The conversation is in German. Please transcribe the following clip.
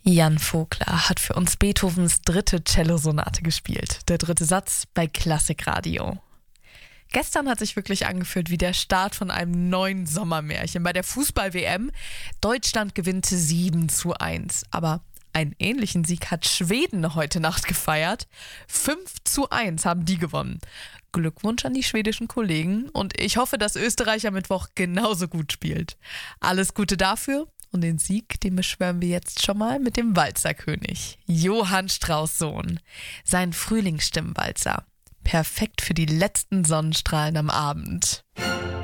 Jan Vogler hat für uns Beethovens 3. Cellosonate gespielt. Der 3. Satz bei Klassikradio. Gestern hat sich wirklich angefühlt wie der Start von einem neuen Sommermärchen. Bei der Fußball-WM, Deutschland gewinnt 7:1. Aber einen ähnlichen Sieg hat Schweden heute Nacht gefeiert. 5:1 haben die gewonnen. Glückwunsch an die schwedischen Kollegen und ich hoffe, dass Österreich am Mittwoch genauso gut spielt. Alles Gute dafür und den Sieg, den beschwören wir jetzt schon mal mit dem Walzerkönig, Johann Strauss Sohn. Sein Frühlingsstimmenwalzer. Perfekt für die letzten Sonnenstrahlen am Abend.